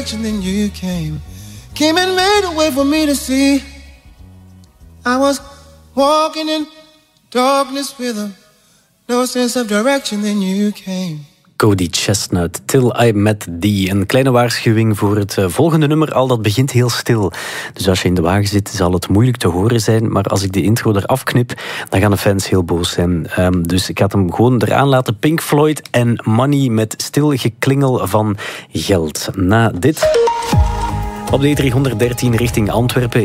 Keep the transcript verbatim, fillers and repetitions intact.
Then you came, came and made a way for me to see. I was walking in darkness with a no sense of direction. Then you came. Cody Chestnut, Till I Met Thee. Een kleine waarschuwing voor het volgende nummer, al dat begint heel stil. Dus als je in de wagen zit, zal het moeilijk te horen zijn. Maar als ik de intro eraf knip, dan gaan de fans heel boos zijn. Um, dus ik had hem gewoon eraan laten. Pink Floyd en Money met stil geklingel van geld. Na dit... Op de E driehonderddertien richting Antwerpen